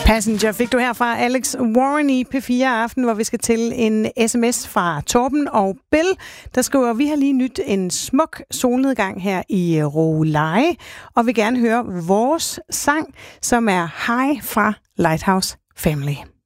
Passenger fik du her fra Alex Warren i P4 Aften, hvor vi skal til en sms fra Torben og Bill, der skriver, vi har lige nyt en smuk solnedgang her i Råleje, og vil gerne høre vores sang, som er High fra Lighthouse Family.